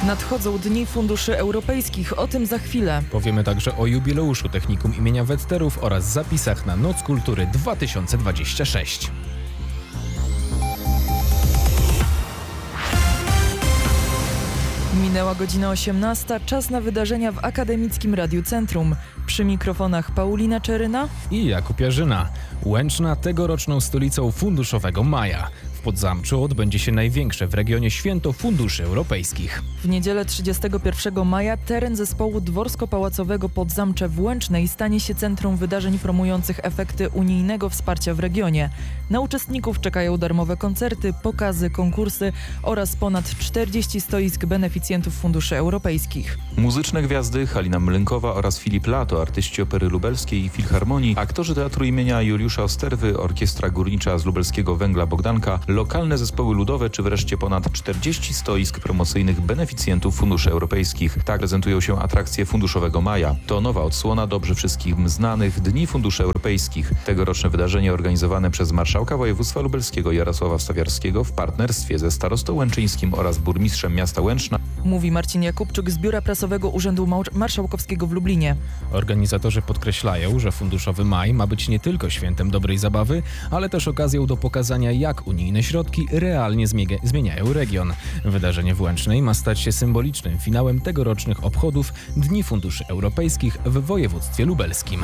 Nadchodzą Dni Funduszy Europejskich, o tym za chwilę. Powiemy także o jubileuszu Technikum imienia Wetterów oraz zapisach na Noc Kultury 2026. Minęła godzina 18, czas na wydarzenia w Akademickim Radiu Centrum. Przy mikrofonach Paulina Czeryna i Jakub Jarzyna. Łęczna tegoroczną stolicą funduszowego maja. W Podzamczu odbędzie się największe w regionie święto funduszy europejskich. W niedzielę 31 maja teren zespołu dworsko-pałacowego Podzamcze w Łęcznej stanie się centrum wydarzeń promujących efekty unijnego wsparcia w regionie. Na uczestników czekają darmowe koncerty, pokazy, konkursy oraz ponad 40 stoisk beneficjentów funduszy europejskich. Muzyczne gwiazdy Halina Mlynkowa oraz Filip Lato, artyści Opery Lubelskiej i Filharmonii, aktorzy Teatru imienia Juliusza Osterwy, Orkiestra Górnicza z Lubelskiego Węgla Bogdanka, lokalne zespoły ludowe czy wreszcie ponad 40 stoisk promocyjnych beneficjentów funduszy europejskich. Tak prezentują się atrakcje funduszowego maja. To nowa odsłona dobrze wszystkim znanych Dni Funduszy Europejskich. Tegoroczne wydarzenie organizowane przez marszałka województwa lubelskiego Jarosława Stawiarskiego w partnerstwie ze starostą łęczyńskim oraz burmistrzem miasta Łęczna. Mówi Marcin Jakubczuk z Biura Prasowego Urzędu Marszałkowskiego w Lublinie. Organizatorzy podkreślają, że Funduszowy Maj ma być nie tylko świętem dobrej zabawy, ale też okazją do pokazania, jak unijne środki realnie zmieniają region. Wydarzenie w Łęcznej ma stać się symbolicznym finałem tegorocznych obchodów Dni Funduszy Europejskich w województwie lubelskim.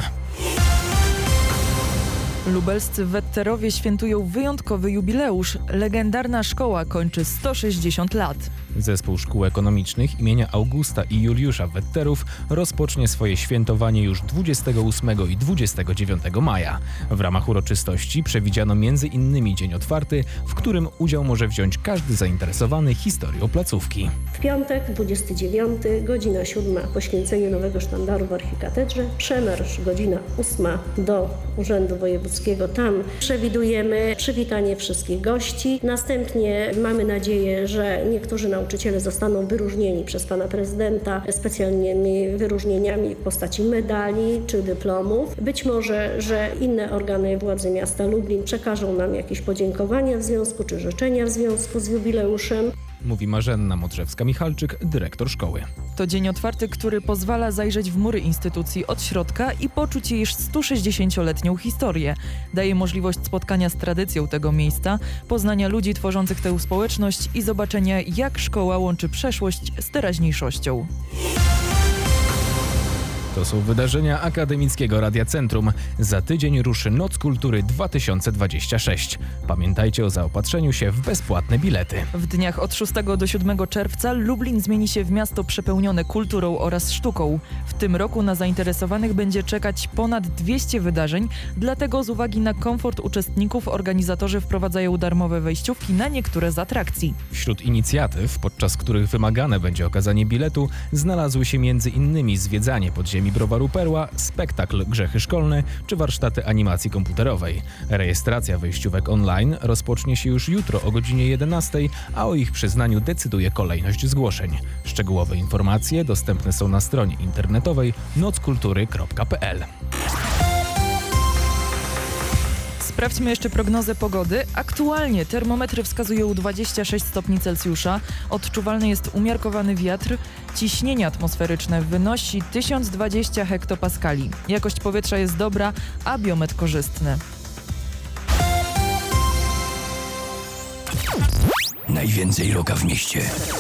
Lubelscy Wetterowie świętują wyjątkowy jubileusz. Legendarna szkoła kończy 160 lat. Zespół Szkół Ekonomicznych imienia Augusta i Juliusza Wetterów rozpocznie swoje świętowanie już 28 i 29 maja. W ramach uroczystości przewidziano m.in. dzień otwarty, w którym udział może wziąć każdy zainteresowany historią placówki. W piątek, 29, godzina 7, poświęcenie nowego sztandaru w archikatedrze, przemarsz godzina 8 do Urzędu Wojewódzkiego. Tam przewidujemy przywitanie wszystkich gości. Następnie mamy nadzieję, że niektórzy nauczyciele zostaną wyróżnieni przez pana prezydenta specjalnymi wyróżnieniami w postaci medali czy dyplomów. Być może, że inne organy władzy miasta Lublin przekażą nam jakieś podziękowania w związku czy życzenia w związku z jubileuszem. Mówi Marzena Modrzewska-Michalczyk, dyrektor szkoły. To dzień otwarty, który pozwala zajrzeć w mury instytucji od środka i poczuć jej 160-letnią historię. Daje możliwość spotkania z tradycją tego miejsca, poznania ludzi tworzących tę społeczność i zobaczenia, jak szkoła łączy przeszłość z teraźniejszością. To są wydarzenia Akademickiego Radia Centrum. Za tydzień ruszy Noc Kultury 2026. Pamiętajcie o zaopatrzeniu się w bezpłatne bilety. W dniach od 6 do 7 czerwca Lublin zmieni się w miasto przepełnione kulturą oraz sztuką. W tym roku na zainteresowanych będzie czekać ponad 200 wydarzeń, dlatego z uwagi na komfort uczestników organizatorzy wprowadzają darmowe wejściówki na niektóre z atrakcji. Wśród inicjatyw, podczas których wymagane będzie okazanie biletu, znalazły się m.in. zwiedzanie podziemi Browaru Perła, spektakl Grzechy Szkolne czy warsztaty animacji komputerowej. Rejestracja wejściówek online rozpocznie się już jutro o godzinie 11, a o ich przyznaniu decyduje kolejność zgłoszeń. Szczegółowe informacje dostępne są na stronie internetowej nockultury.pl. Sprawdźmy jeszcze prognozę pogody. Aktualnie termometry wskazują 26 stopni Celsjusza. Odczuwalny jest umiarkowany wiatr. Ciśnienie atmosferyczne wynosi 1020 hektopaskali. Jakość powietrza jest dobra, a biometr korzystny. Najwięcej rocka w mieście.